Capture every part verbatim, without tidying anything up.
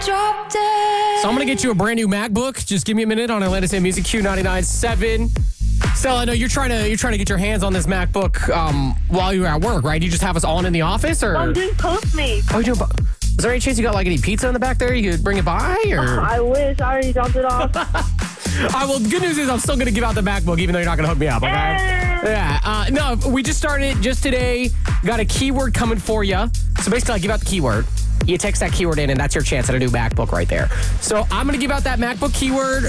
Drop dead. So I'm going to get you a brand new MacBook. Just give me a minute on Atlanta's Hit Music Q ninety-nine point seven. Stella, I know you're trying to you're trying to get your hands on this MacBook um, while you're at work, right? You just have us on in the office, or? I'm doing Postmates. Oh, you doing? Is there any chance you got like any pizza in the back there? You could bring it by, or? I wish. I already dumped it off. All right, well, the good news is I'm still going to give out the MacBook, even though you're not going to hook me up, okay? Yeah. Uh, no, we just started just today. Got a keyword coming for you. So basically, I give out the keyword. You text that keyword in, and that's your chance at a new MacBook right there. So I'm going to give out that MacBook keyword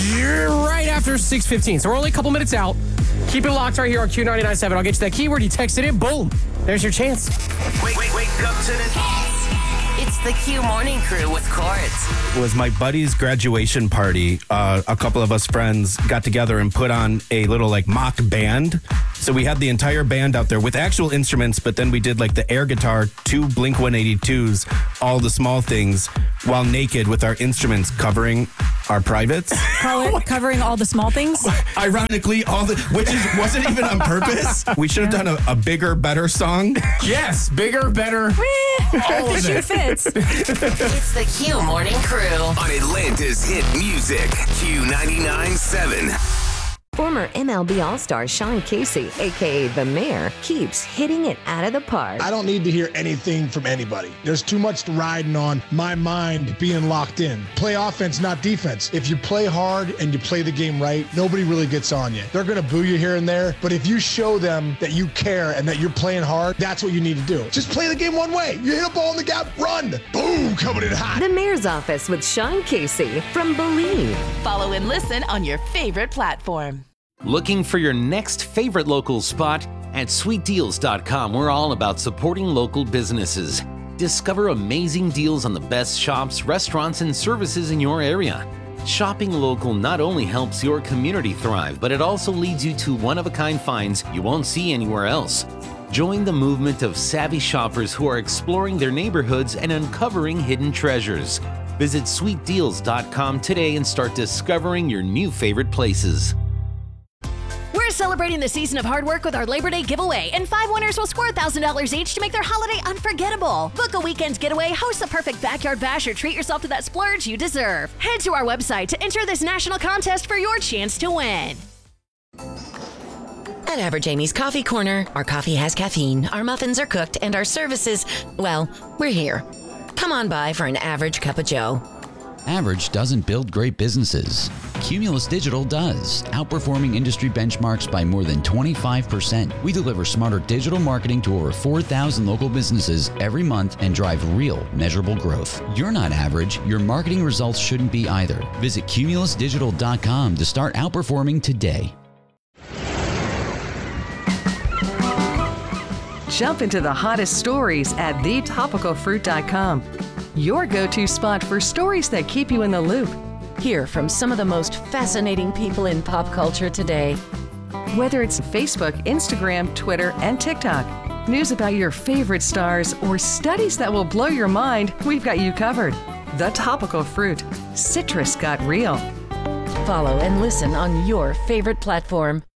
right after six fifteen. So we're only a couple minutes out. Keep it locked right here on Q ninety-nine point seven. I'll get you that keyword. You text it in. Boom. There's your chance. Wait, wait, wake up to the... It's the Q Morning Crew with Court. It was my buddy's graduation party. Uh, a couple of us friends got together and put on a little like mock band. So we had the entire band out there with actual instruments, but then we did like the air guitar, two Blink one eighty-twos, all the small things, while naked with our instruments covering our privates. Call it covering all the small things? Ironically, all the, which is, wasn't even on purpose. We should have done a, a bigger, better song. Yes, bigger, better. All The of shoe it. fits. It's the Q Morning Crew. On Atlanta's Hit Music, Q ninety-nine point seven. Former M L B All-Star Sean Casey, a k a. The Mayor, keeps hitting it out of the park. I don't need to hear anything from anybody. There's too much riding on my mind being locked in. Play offense, not defense. If you play hard and you play the game right, nobody really gets on you. They're going to boo you here and there, but if you show them that you care and that you're playing hard, that's what you need to do. Just play the game one way. You hit a ball in the gap, run. Boom, coming in hot. The Mayor's Office with Sean Casey from Believe. Follow and listen on your favorite platform. Looking for your next favorite local spot? At sweet deals dot com, we're all about supporting local businesses. Discover amazing deals on the best shops, restaurants, and services in your area. Shopping local not only helps your community thrive, but it also leads you to one-of-a-kind finds you won't see anywhere else. Join the movement of savvy shoppers who are exploring their neighborhoods and uncovering hidden treasures. Visit sweet deals dot com today and start discovering your new favorite places. We're celebrating the season of hard work with our Labor Day giveaway, and five winners will score one thousand dollars each to make their holiday unforgettable. Book a weekend getaway, host a perfect backyard bash, or treat yourself to that splurge you deserve. Head to our website to enter this national contest for your chance to win. At Average Amy's Coffee Corner, our coffee has caffeine, our muffins are cooked, and our services, well, we're here. Come on by for an average cup of joe. Average doesn't build great businesses. Cumulus Digital does, outperforming industry benchmarks by more than twenty-five percent. We deliver smarter digital marketing to over four thousand local businesses every month and drive real, measurable growth. You're not average. Your marketing results shouldn't be either. Visit cumulus digital dot com to start outperforming today. Jump into the hottest stories at the topical fruit dot com. Your go-to spot for stories that keep you in the loop. Hear from some of the most fascinating people in pop culture today. Whether it's Facebook, Instagram, Twitter, and TikTok, news about your favorite stars, or studies that will blow your mind, we've got you covered. The Topical Fruit. Citrus got real. Follow and listen on your favorite platform.